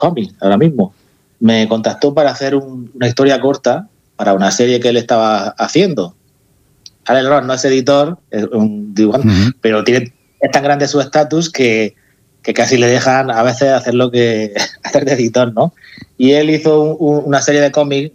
cómics ahora mismo. Me contactó para hacer una historia corta para una serie que él estaba haciendo. Alex Ross no es editor, es un dibujante, pero es tan grande su estatus que casi le dejan a veces hacer lo que hacer de editor, ¿no? Y él hizo una serie de cómics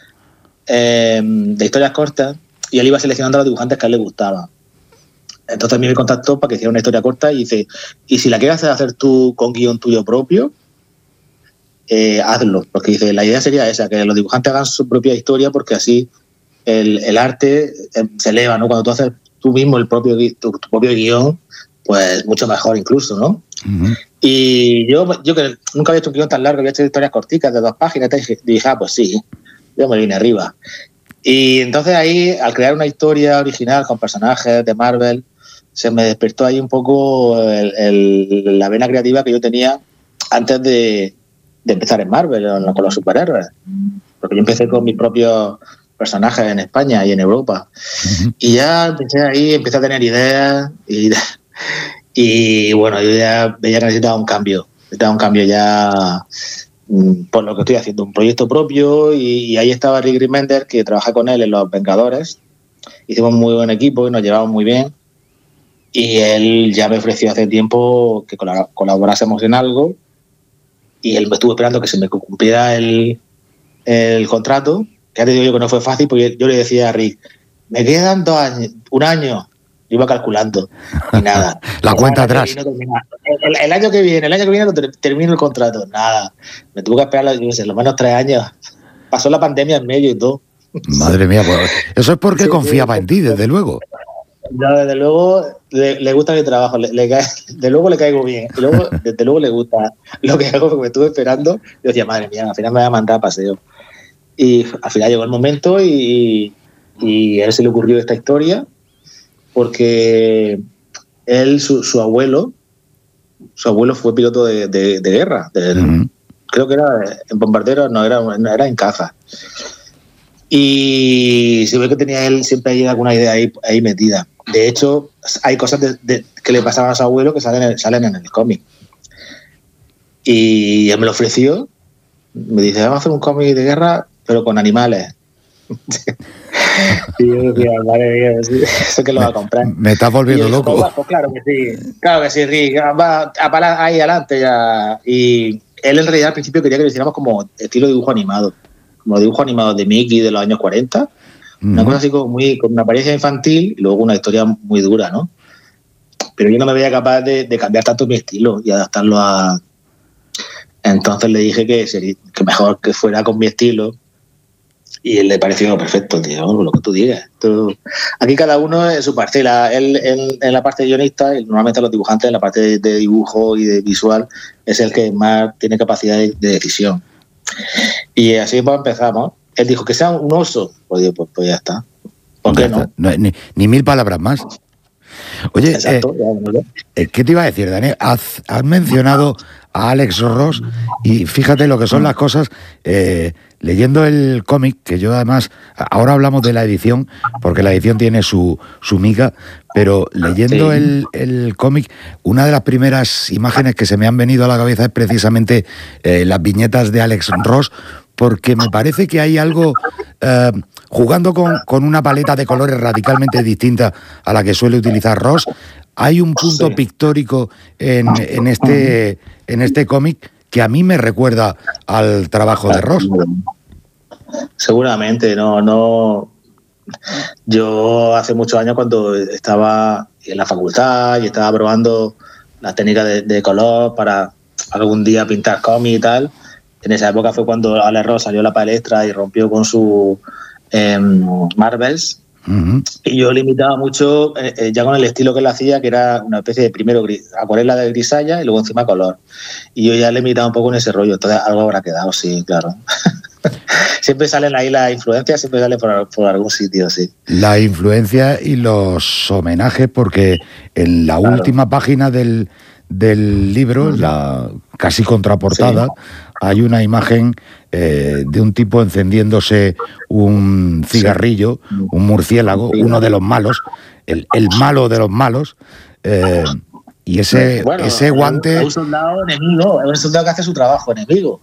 de historias cortas y él iba seleccionando a los dibujantes que a él le gustaban. Entonces a mí me contactó para que hiciera una historia corta y dice, y si la quieres hacer tú con guión tuyo propio, hazlo, porque dice, la idea sería esa, que los dibujantes hagan su propia historia, porque así el arte se eleva, ¿no? Cuando tú haces tú mismo tu propio guión, pues mucho mejor incluso, ¿no? Uh-huh. Y yo que nunca había hecho un guión tan largo, había hecho historias corticas de 2 páginas, y dije, pues sí, yo me vine arriba. Y entonces ahí, al crear una historia original con personajes de Marvel, se me despertó ahí un poco la vena creativa que yo tenía antes de empezar en Marvel, con los superhéroes. Porque yo empecé con mis propios personajes en España y en Europa. Uh-huh. Y ya empecé a tener ideas y bueno, yo ya veía que necesitaba un cambio. Ya por lo que estoy haciendo, un proyecto propio, y ahí estaba Rick Remender, que trabajé con él en Los Vengadores. Hicimos muy buen equipo y nos llevamos muy bien. Y él ya me ofreció hace tiempo que colaborásemos en algo, y él me estuvo esperando que se me cumpliera el contrato, que ya te digo yo que no fue fácil, porque yo le decía a Rick, me quedan 2 años, 1 año, yo iba calculando, y nada. La cuenta atrás. El año que viene termino el contrato, nada. Me tuvo que esperar lo menos 3 años. Pasó la pandemia en medio y todo. Madre mía, pues eso es porque confiaba en ti, desde luego. No, desde luego le gusta mi trabajo, de luego le caigo bien, y luego desde luego le gusta lo que hago, porque me estuve esperando. Yo decía, madre mía, al final me voy a mandar a paseo. Y al final llegó el momento y a él se le ocurrió esta historia, porque él, su abuelo fue piloto de guerra. Creo que era en bombarderos, no era en caza. Y se ve que tenía él siempre hay alguna idea ahí metida. De hecho, hay cosas que le pasaban a su abuelo que salen en el cómic. Y él me lo ofreció. Me dice, vamos a hacer un cómic de guerra, pero con animales. Y yo decía, madre mía, eso que lo va a comprar. Me estás volviendo loco. Pues claro que sí, Rick, va ahí adelante ya. Y él en realidad al principio quería que lo hiciéramos como estilo dibujo animado, como dibujo animado de Mickey de los años 40. Una cosa así con una apariencia infantil y luego una historia muy dura, ¿no? Pero yo no me veía capaz de cambiar tanto mi estilo y adaptarlo a... Entonces le dije que mejor que fuera con mi estilo, y él le pareció perfecto, tío, lo que tú digas. Aquí cada uno en su parcela. Él en la parte de guionista, y normalmente los dibujantes en la parte de dibujo y de visual es el que más tiene capacidad de decisión. Y así pues empezamos. Él dijo que sea un oso. Pues ya está. ¿Por qué no? Ni 1000 palabras más. Oye, ¿qué te iba a decir, Daniel? Has mencionado a Alex Ross, y fíjate lo que son las cosas. Leyendo el cómic, que yo además, ahora hablamos de la edición, porque la edición tiene su miga, pero leyendo el cómic, una de las primeras imágenes que se me han venido a la cabeza es precisamente las viñetas de Alex Ross, porque me parece que hay algo jugando con una paleta de colores radicalmente distinta a la que suele utilizar Ross. Hay un punto pictórico en este cómic que a mí me recuerda al trabajo de Ross. Seguramente, no. Yo hace muchos años, cuando estaba en la facultad y estaba probando las técnicas de color para algún día pintar cómic y tal, en esa época fue cuando Alex Ross salió a la palestra y rompió con su Marvels. Uh-huh. Y yo le imitaba mucho ya con el estilo que él hacía, que era una especie de primero acuarela de grisalla y luego encima color. Y yo ya le imitaba un poco en ese rollo, entonces algo habrá quedado, sí, claro. Siempre salen ahí las influencias, siempre salen por algún sitio, sí. La influencia y los homenajes, porque en la última página del libro, la casi contraportada, hay una imagen de un tipo encendiéndose un cigarrillo, un murciélago, uno de los malos, el malo de los malos, Y ese guante... Es un soldado enemigo, es un soldado que hace su trabajo enemigo.